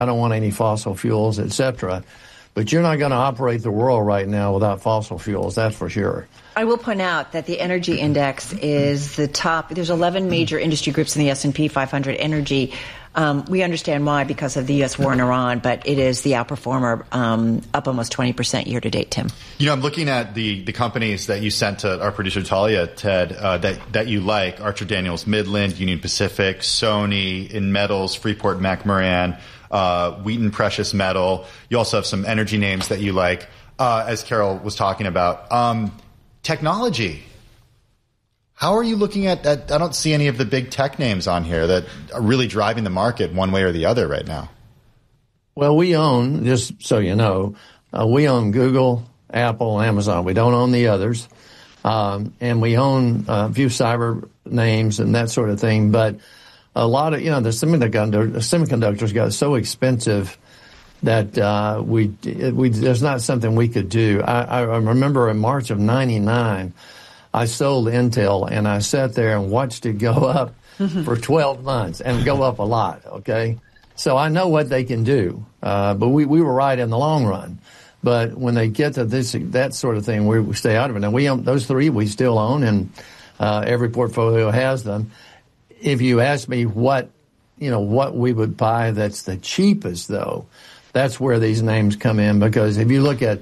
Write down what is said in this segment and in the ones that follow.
I don't want any fossil fuels, et cetera. But you're not going to operate the world right now without fossil fuels, that's for sure. I will point out that the energy index is the top. There's 11 major industry groups in the S&P 500 energy. We understand why, because of the U.S. war in Iran, but it is the outperformer, up almost 20% year to date, Tim. You know, I'm looking at the companies that you sent to our producer Talia, Ted, that you like: Archer Daniels Midland, Union Pacific, Sony, In Metals, Freeport McMoran, Wheaton Precious Metal. You also have some energy names that you like, as Carol was talking about. Technology. How are you looking at that? I don't see any of the big tech names on here that are really driving the market one way or the other right now. Well, we own, just so you know, we own Google, Apple, Amazon. We don't own the others. And we own a few cyber names and that sort of thing. But a lot of, the semiconductors got so expensive that there's not something we could do. I remember in March of '99, I sold Intel, and I sat there and watched it go up for 12 months and go up a lot, okay? So I know what they can do, but we were right in the long run. But when they get to that sort of thing, we stay out of it. Now, we own those three, we still own, and every portfolio has them. If you ask me what we would buy that's the cheapest, though, that's where these names come in, because if you look at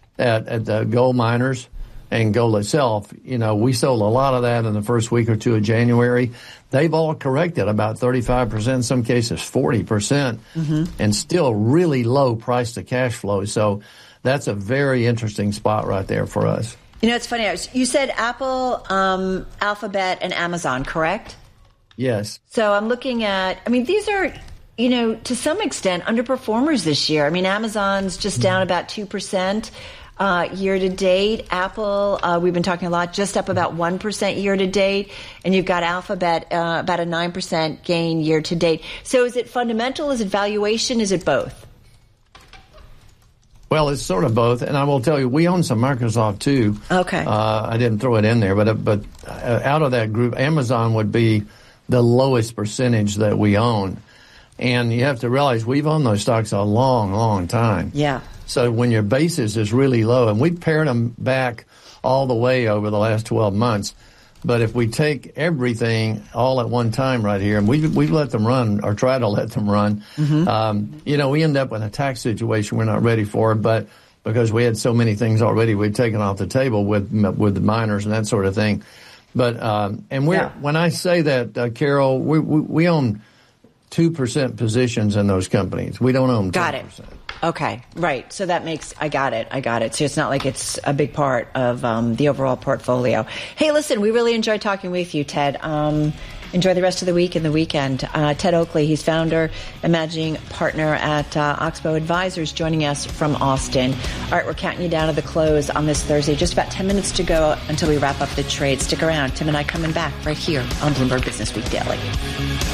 the gold miners and gold itself, we sold a lot of that in the first week or two of January. They've all corrected about 35%, in some cases 40%, and still really low price to cash flow. So that's a very interesting spot right there for us. It's funny. You said Apple, Alphabet, and Amazon, correct? Yes. So I'm looking at, these are, to some extent underperformers this year. Amazon's just down about 2%. Year to date. Apple, we've been talking a lot, just up about 1% year to date. And you've got Alphabet, about a 9% gain year to date. So is it fundamental? Is it valuation? Is it both? Well, it's sort of both. And I will tell you, we own some Microsoft too. Okay. I didn't throw it in there, but out of that group, Amazon would be the lowest percentage that we own. And you have to realize we've owned those stocks a long, long time. Yeah. So when your basis is really low, and we've pared them back all the way over the last 12 months, but if we take everything all at one time right here, and we've let them run, or try to let them run, we end up in a tax situation we're not ready for, but because we had so many things already we'd taken off the table with the miners and that sort of thing. But when I say that, Carol, we own 2% positions in those companies. We don't own 10%. Got it. Okay, right. So that makes, I got it. So it's not like it's a big part of the overall portfolio. Hey, listen, we really enjoyed talking with you, Ted. Enjoy the rest of the week and the weekend. Ted Oakley, he's founder and managing partner at Oxbow Advisors, joining us from Austin. All right, we're counting you down to the close on this Thursday. Just about 10 minutes to go until we wrap up the trade. Stick around. Tim and I coming back right here on Bloomberg Business Week Daily.